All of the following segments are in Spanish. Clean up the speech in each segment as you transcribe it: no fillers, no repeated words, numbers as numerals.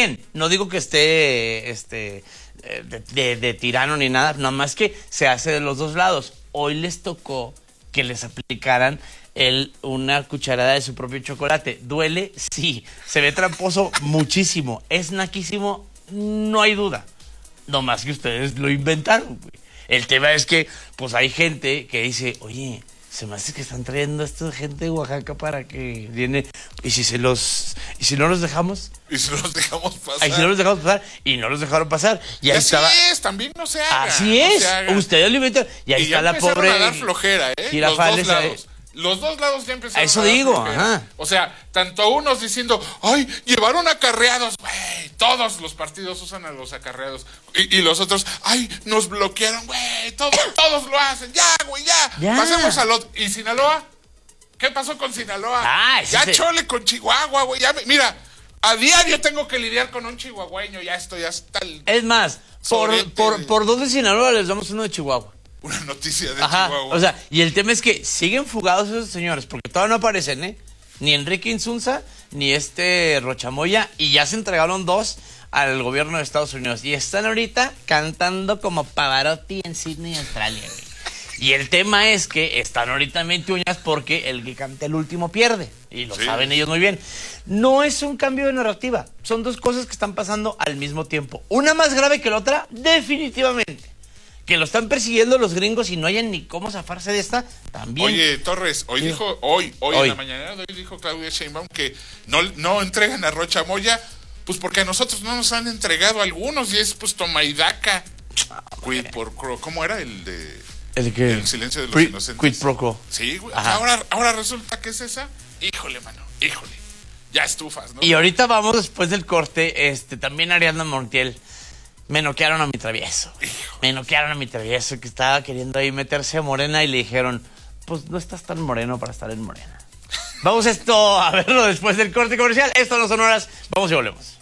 bien, no digo que esté de tirano ni nada, nada más que se hace de los dos lados. Hoy les tocó que les aplicaran una cucharada de su propio chocolate. ¿Duele? Sí. Se ve tramposo muchísimo. Es naquísimo, no hay duda. No más que ustedes lo inventaron, güey. El tema es que, pues hay gente que dice, oye, se me hace que están trayendo a esta gente de Oaxaca para que viene. ¿Y si no los dejamos? Y si los dejamos pasar. Y si no los dejamos pasar. Y no los dejaron pasar. Y ahí estaba. Así es, también no se haga. Así es. Ustedes lo inventan. Y ahí está la pobre. A dar flojera, los dos lados. Los dos lados ya empezaron a eso digo, ajá. O sea, tanto unos diciendo, ay, llevaron acarreados, güey, todos los partidos usan a los acarreados. Y los otros, ay, nos bloquearon, güey, todos lo hacen, ya, güey, ya. Pasemos al otro. ¿Y Sinaloa? ¿Qué pasó con Sinaloa? Ya chole con Chihuahua, güey, mira, a diario tengo que lidiar con un chihuahueño, ya está el... Es más, por dos de Sinaloa les damos uno de Chihuahua. Una noticia de Chihuahua. O sea, y el tema es que siguen fugados esos señores, porque todavía no aparecen, ni Enrique Insunza, ni Rochamoya, y ya se entregaron 2 al gobierno de Estados Unidos. Y están ahorita cantando como Pavarotti en Sydney, Australia. Y el tema es que están ahorita en 20 uñas porque el que canta el último pierde. Y lo saben ellos muy bien. No es un cambio de narrativa. Son 2 cosas que están pasando al mismo tiempo. Una más grave que la otra, definitivamente. Que lo están persiguiendo los gringos y no hayan ni cómo zafarse de esta, también. Oye, Torres, hoy en la mañana, hoy dijo Claudia Sheinbaum que no entregan a Rochamoya, pues porque a nosotros no nos han entregado algunos, y es pues toma y daca. ¿Cómo era el de el silencio de los inocentes? Quid pro quo. Sí, güey. Ahora resulta que es esa. Híjole, mano, híjole. Ya estufas, ¿no? Y ahorita vamos después del corte, también Ariadna Montiel. Me noquearon a mi travieso. Que estaba queriendo ahí meterse a Morena y le dijeron, pues no estás tan moreno para estar en Morena. Vamos a verlo después del corte comercial. Esto no son horas. Vamos y volvemos.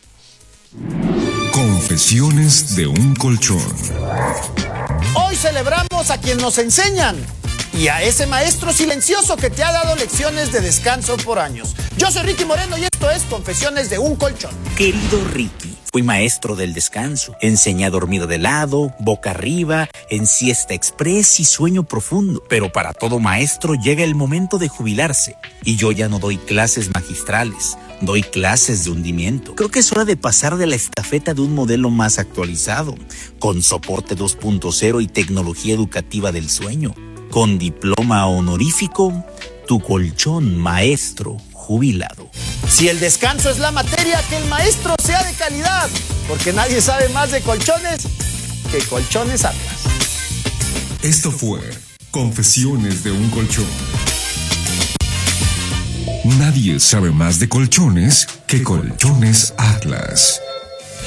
Confesiones de un colchón. Hoy celebramos a quien nos enseñan y a ese maestro silencioso que te ha dado lecciones de descanso por años. Yo soy Ricky Moreno y esto es Confesiones de un colchón. Querido Ricky, fui maestro del descanso. Enseñé a dormir de lado, boca arriba, en siesta express y sueño profundo. Pero para todo maestro llega el momento de jubilarse. Y yo ya no doy clases magistrales, doy clases de hundimiento. Creo que es hora de pasar de la estafeta de un modelo más actualizado, con soporte 2.0 y tecnología educativa del sueño. Con diploma honorífico, tu colchón maestro jubilado. Si el descanso es la materia, que el maestro sea de calidad, porque nadie sabe más de colchones que Colchones Atlas. Esto fue Confesiones de un colchón. Nadie sabe más de colchones que Colchones Atlas.